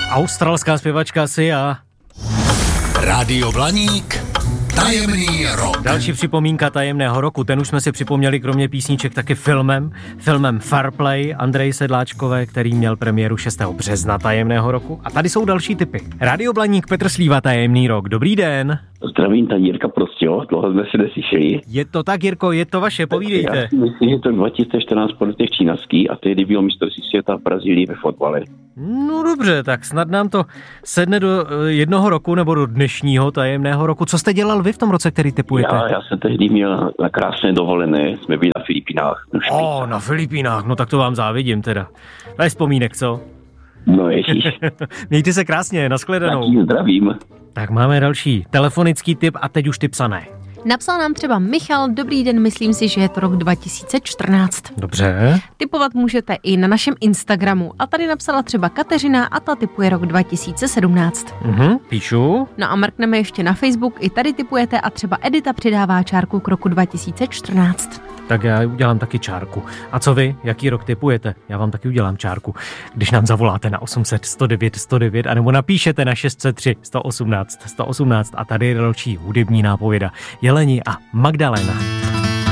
Australská zpěvačka Sia. Rádio Blaník, tajemný rok. Další připomínka tajemného roku, ten už jsme si připomněli kromě písniček taky filmem Fair Play Andreje Sedláčkové, který měl premiéru 6. března tajemného roku. A tady jsou další tipy. Rádio Blaník, Petr Slíva, tajemný rok. Dobrý den. Zdravím, ta Jirka Prostějov, dlouho jsme se neslyšeli. Je to tak, Jirko, je to vaše, povídejte. Já si myslím, že to 2014 po letech čínský a tehdy bylo mistrovství světa v Brazílii ve fotbale. No dobře, tak snad nám to sedne do jednoho roku nebo do dnešního tajemného roku. Co jste dělal vy v tom roce, který tipujete? Já jsem tehdy měl na krásné dovolené, jsme byli na Filipínách. Na Filipínách, no tak to vám závidím teda. To je vzpomínek, co? No ježíš. Mějte se krásně, nashledanou. Taky zdravím. Tak máme další telefonický tip a teď už tip psané. Napsal nám třeba Michal, dobrý den, myslím si, že je to rok 2014. Dobře. Tipovat můžete i na našem Instagramu. A tady napsala třeba Kateřina a ta tipuje rok 2017. Píšu. No a mrkneme ještě na Facebook, i tady tipujete a třeba Edita přidává čárku k roku 2014. Tak já udělám taky čárku. A co vy? Jaký rok tipujete? Já vám taky udělám čárku. Když nám zavoláte na 800 109 109 anebo napíšete na 603 118 118 a tady je další hudební nápověda. Jeleni a Magdalena.